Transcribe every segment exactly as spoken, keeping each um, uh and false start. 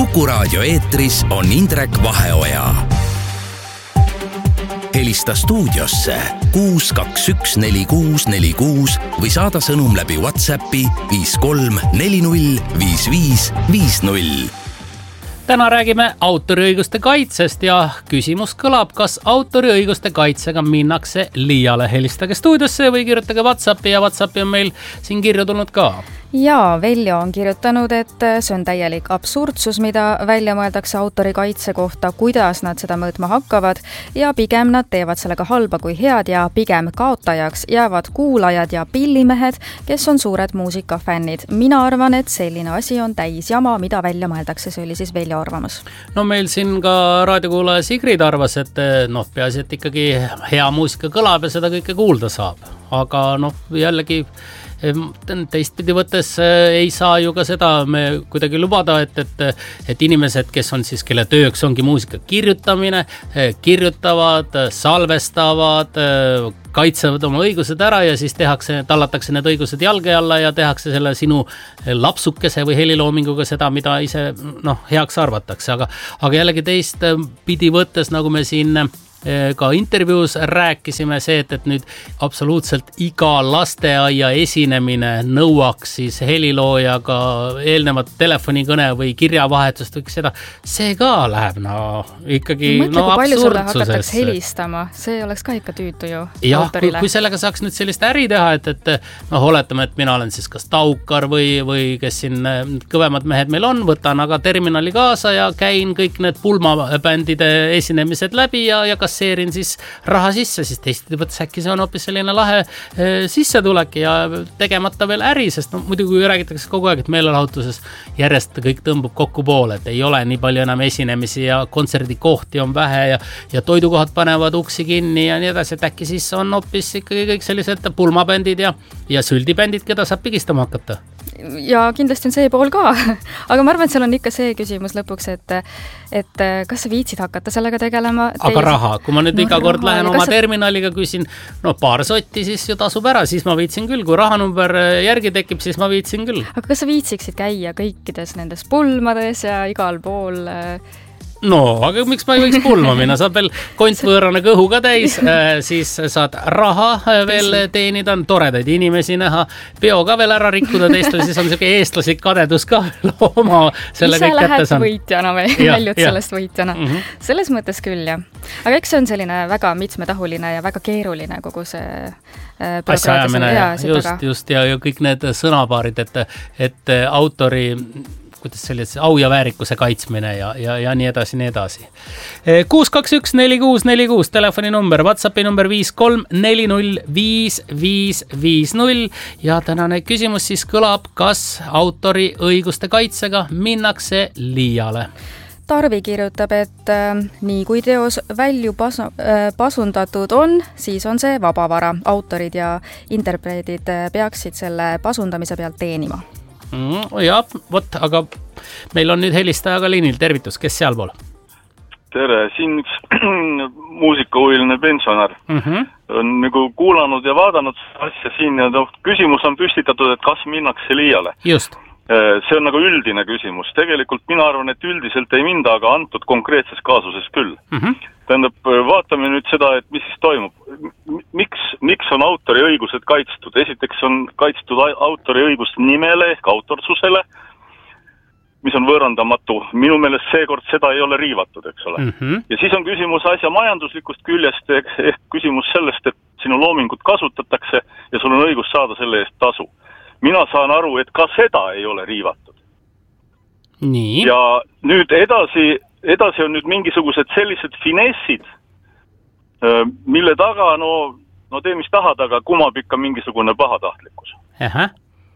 Kuku Raadio eetris on Indrek Vaheoja. Helista stuudiosse kuus kaks üks neli kuus neli kuus või saada sõnum läbi WhatsAppi viis kolm neli null viis viis viis null. Täna räägime autoriõiguste kaitsest ja küsimus kõlab, kas autoriõiguste kaitsega minnakse liiale. Helistage stuudiosse või kirjutage WhatsAppi ja WhatsAppi on meil siin kirju tulnud ka. Ja Veljo on kirjutanud, et see on täielik absurdsus, mida välja mõeldakse autori kaitse kohta, kuidas nad seda mõõtma hakkavad ja pigem nad teevad sellega halba kui head ja pigem kaotajaks jäävad kuulajad ja pillimehed, kes on suured muusikafännid. Mina arvan, et selline asi on täis jama, mida välja mõeldakse, see oli siis Veljo arvamus. No meil siin ka raadiokuulaja Sigrid arvas, et noh, peaasi, et ikkagi hea muusika kõlab ja seda kõike kuulda saab. Aga noh, jällegi teistpidi võttes ei saa ju ka seda me kuidagi lubada, et, et, et inimesed, kes on siis, kelle tööks ongi muusika kirjutamine, kirjutavad, salvestavad, kaitsevad oma õigused ära ja siis tehakse, tallatakse need õigused jalge alla ja tehakse selle sinu lapsukese või heliloominguga seda, mida ise noh, heaks arvatakse. Aga, aga jällegi teist pidi võttes, nagu me siin ka intervjuus rääkisime see, et, et nüüd absoluutselt iga lasteaia esinemine nõuaks siis heliloojaga eelnevat telefonikõne või kirjavahetust või seda, see ka läheb no ikkagi mõtle, no absurdsusesse. Hakatakse helistama, see oleks ka ikka tüütu ju ja, autorile. Kui, kui sellega saaks nüüd sellist äri teha, et, et noh, oletame, et mina olen siis kas Taukar või, või kes siin kõvemad mehed meil on, võtan aga terminali kaasa ja käin kõik need pulmabändide esinemised läbi ja, ja kasseerin siis raha sisse, siis teistpidi võttes äkki see on hoopis selline lahe e, sissetulek ja tegemata veel äri, sest no, muidugi kui räägitakse kogu aeg, et meelelahutuses järjest kõik tõmbub kokku poole, et ei ole nii palju enam esinemisi ja kontserdikohti on vähe ja, ja toidukohad panevad uksi kinni ja nii edasi, et äkki siis on hoopis ikkagi kõik sellised pulmabändid ja, ja süldibändid, keda saab pigistama hakata. Ja kindlasti on see pool ka, aga ma arvan, et seal on ikka see küsimus lõpuks, et, et kas sa viitsid hakata sellega tegelema. Aga teis... raha, kui ma nüüd no, iga kord raha, lähen oma sa... terminaliga küsin, no paar sotti siis ju tasub ära, siis ma viitsin küll, kui rahanumber järgi tekib, siis ma viitsin küll. Aga kas sa viitsiksid käia kõikides nendes pulmades ja igal pool... No, aga miks ma ei võiks pulma minna? Saab veel kontvõõrane kõhu ka täis, siis saad raha veel teenida, on toredaid inimesi näha, peo ka veel ära rikkuda teistel, siis on selline eestlaslik kadedus ka oma selle kõik kätte saan. Ise lähed võitjana või väljud sellest võitjana. Mm-hmm. Selles mõttes küll, jah. Aga eks see on selline väga mitsmetahuline ja väga keeruline kogu see asjaajamine, just, just ja, ja kõik need sõnapaarid, et, et autori kuidas sellise au ja väärikuse kaitsmine ja, ja, ja nii edasi, nii edasi. kuus kaks üks neli kuus neli kuus telefoni number, WhatsAppi number viis kolm neli null viis viis viis null ja tänane küsimus siis kõlab, kas autori õiguste kaitsega minnakse liiale. Tarvi kirjutab, et äh, nii kui teos välju pasu, äh, pasundatud on, siis on see vabavara. Autorid ja interpreedid peaksid selle pasundamise pealt teenima. Mm, jah, võt, aga meil on nüüd helistajaga liinil. Tervitus, kes seal pool? Tere, siin üks muusikahuviline pensionär mm-hmm. on nagu kuulanud ja vaadanud asja siin ja no, küsimus on püstitatud, et kas minnakse liiale. Just. See on nagu üldine küsimus. Tegelikult mina arvan, et üldiselt ei minda, aga antud konkreetses kaasuses küll. Mm-hmm. Tähendab, vaatame nüüd seda, et mis siis toimub. Miks, miks on autori õigused kaitstud? Esiteks on kaitstud autori õigust nimele ehk autorsusele, mis on võõrandamatu. Minu meelest seekord seda ei ole riivatud, eks ole. Mm-hmm. Ja siis on küsimus asja majanduslikust küljest ehk, ehk küsimus sellest, et sinu loomingut kasutatakse ja sul on õigus saada selle eest tasu. Mina saan aru, et ka seda ei ole riivatud. Nii. Ja nüüd edasi, edasi on nüüd mingisugused sellised finessid, mille taga, no, no tee mis tahad, aga kumab ikka mingisugune pahatahtlikkus. Aha.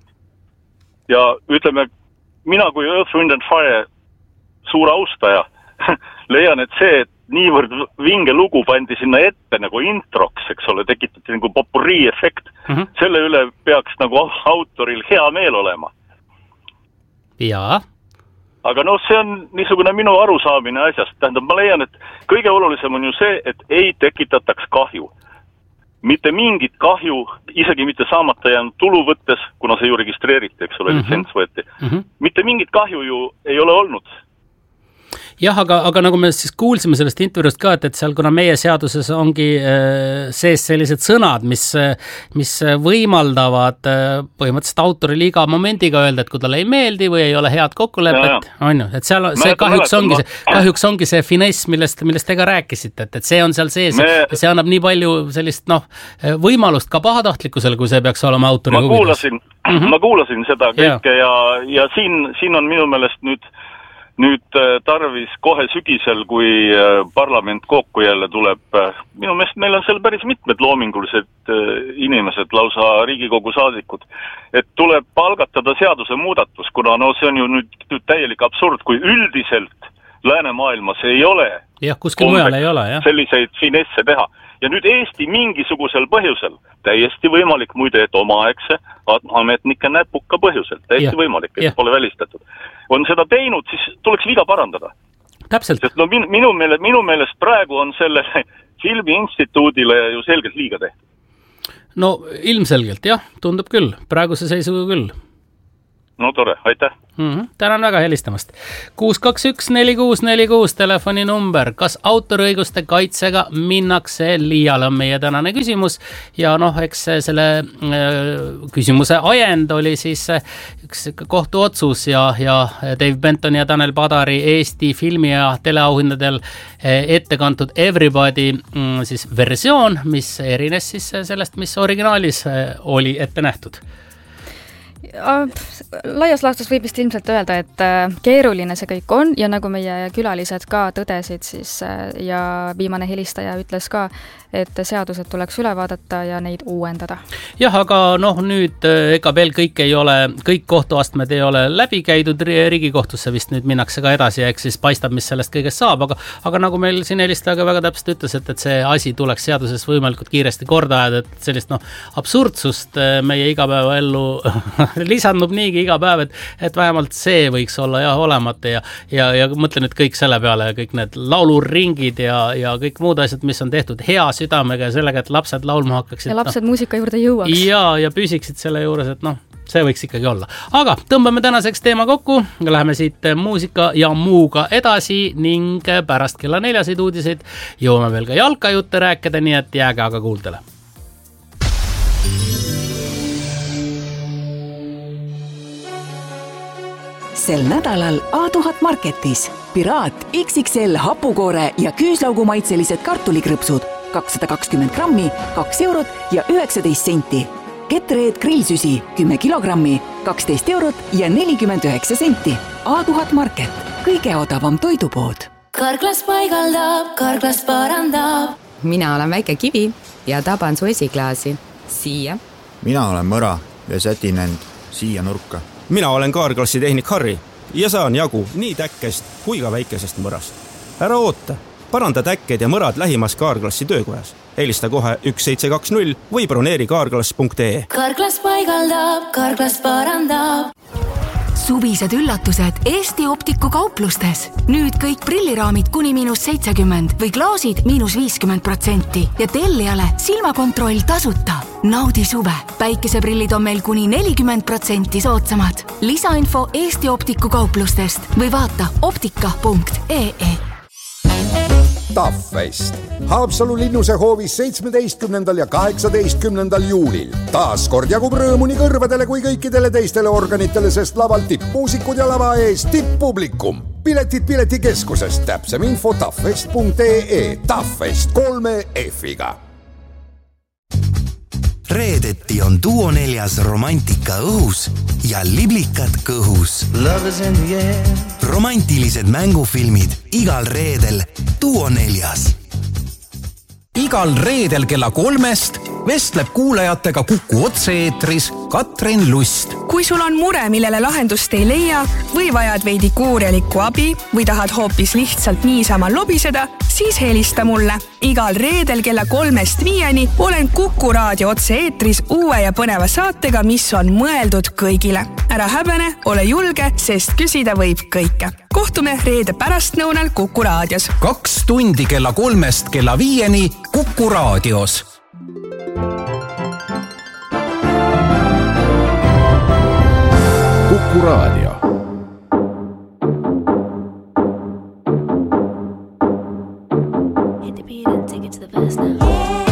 Ja ütleme, mina kui Earth, Wind and Fire suur austaja leian, et see, et niivõrd vinge lugu pandi sinna ette nagu introks, eks ole, tekitati nagu popurrii efekt. Mm-hmm. Selle üle peaks nagu autoril hea meel olema. Jaa. Aga noh, see on niisugune minu arusaamine asjast. Tähendab, ma leian, et kõige olulisem on ju see, et ei tekitataks kahju. Mitte mingit kahju, isegi mitte saamata jäänud tulu võttes, kuna see ju registreeriti, eks ole, mm-hmm. litsents võeti. Mm-hmm. Mitte mingit kahju ju ei ole olnud. jah, aga, aga nagu me siis kuulsime sellest intervjuust ka, et, et seal kuna meie seaduses ongi sees sellised sõnad, mis, mis võimaldavad põhimõtteliselt autorile iga momendiga öelda, et kui talle ei meeldi või ei ole head kokkulepet, on ju, et seal see kahjuks ongi see, kahjuks ongi see finess, millest, millest te ka rääkisite, et, et see on seal sees me... ja see annab nii palju sellist noh, võimalust ka pahatahtlikkusele, kui see peaks olema autori ma kuulasin, mm-hmm. ma kuulasin seda kõike ja, ja, ja siin, siin on minu meelest nüüd Nüüd tarvis kohe sügisel, kui parlament kokku jälle tuleb, minu meelest meil on seal päris mitmed loomingulised inimesed, lausa Riigikogu saadikud, et tuleb algatada seaduse muudatus, kuna no see on ju nüüd, nüüd täielik absurd, kui üldiselt läänemaailmas ei ole, jah, kuskil mujal ei ole, jah. selliseid finesse teha. Ja nüüd Eesti mingisugusel põhjusel, täiesti võimalik muide, et omaaegse ametnike näpuka põhjusel, täiesti ja, võimalik, et ja. Pole välistatud. On seda teinud, siis tuleks viga parandada. Täpselt. Sest no minu, minu, meelest, minu meelest praegu on selle filmiinstituudile ju selgelt liiga tehtud. No ilmselgelt, jah, tundub küll. Praeguse seisuga küll. No tore, aitäh. Mm-hmm. Tänan väga helistamast. kuus kaks üks neli kuus neli kuus telefoni number. Kas autoriõiguste kaitsega minnakse liiale on meie tänane küsimus ja noh, eks selle äh, küsimuse ajend oli siis üks kohtuotsus ja, ja Dave Benton ja Tanel Padari Eesti filmi- ja teleauhindadel ette kantud Everybody mm, siis versioon, mis erines siis sellest, mis originaalis oli ette nähtud. Laias laastus võib vist ilmselt öelda, et keeruline see kõik on ja nagu meie külalised ka tõdesid siis ja viimane helistaja ütles ka, et seadused tuleks üle vaadata ja neid uuendada. Jah, aga noh, nüüd ega veel kõik ei ole, kõik kohtuastmed ei ole läbi käidud, Riigikohtusse vist nüüd minnakse ka edasi ja eks siis paistab, mis sellest kõigest saab, aga, aga nagu meil siin helistaja väga täpselt ütles, et, et see asi tuleks seaduses võimalikult kiiresti korda ajada, et sellist noh, absurdsust meie igapäevaellu lisandub niigi iga päev, et, et vähemalt see võiks olla jah olemata ja, ja, ja mõtlen nüüd kõik selle peale, kõik need lauluringid ja, ja kõik muud asjad, mis on tehtud hea südamega ja sellega, et lapsed laulma hakkaksid. Ja lapsed no, muusika juurde jõuaks. Ja, ja püsiksid selle juures, et noh, see võiks ikkagi olla. Aga tõmbame tänaseks teema kokku, läheme siit muusika ja muuga edasi ning pärast kella neljaseid uudiseid jõuame veel ka jalkajutte rääkida, nii et jääge aga kuuldele. Sel nädalal A tuhat Marketis Piraat X X L hapukoore ja küüslaugumaitselised kartulikrõpsud kakssada kakskümmend grammi, kaks eurot ja üheksateist senti. Ketreed grillsüsi kümme kilogrammi, kaksteist eurot ja nelikümmend üheksa senti. A tuhat Market, kõige odavam toidupood. Karklas paigaldab, Karklas parandab. Mina olen väike kivi ja taban su esiklaasi. Siia. Mina olen mõra ja sätin end siia nurka. Mina olen Kaarklassi tehnik Harri ja saan jagu nii täkkest kui ka väikesest mõrast. Ära oota, paranda täkked ja mõrad lähimas Kaarklassi töökojas. Helista kohe üks seitse kaks null või broneeri kaarklass punkt ee. Karklas paigaldab, Karklas parandab. Suvised üllatused Eesti Optiku kauplustes. Nüüd kõik prilliraamid kuni miinus seitsekümmend või klaasid miinus viiskümmend protsenti ja tellijale silmakontroll tasuta. Naudi suve. Päikeseprillid on meil kuni nelikümmend protsenti soodsamad. Lisainfo Eesti Optiku kauplustest või vaata optika punkt ee. Taffest. Haapsalu linnuse hoovis seitsmeteistkümnendal ja kaheksateistkümnendal juulil. Taas kord jagub rõõmu nii kõrvadele kui kõikidele teistele organitele, sest laval tippmuusikud ja lava ees tipppublikum. Piletid piletikeskusest, täpsem info taffest punkt ee. Taffest kolme F-iga. Reedeti on Duo neljas romantika õhus ja liblikad kõhus. Romantilised mängufilmid igal reedel Duo neljas. Igal reedel kella kolmest vestleb kuulajatega Kuku otse-eetris Katrin Lust. Kui sul on mure, millele lahendust ei leia või vajad veidi kuurjalikku abi või tahad hoopis lihtsalt niisama lobiseda, siis helista mulle. Igal reedel kella kolmest viieni olen Kuku raadio otse-eetris uue ja põneva saatega, mis on mõeldud kõigile. Ära häbene, ole julge, sest küsida võib kõike. Kohtume reede pärastnõunal Kuku raadios. Kaks tundi kella kolmest kella viieni Kuku raadios. Kuku raadio. beat and take it to the verse now.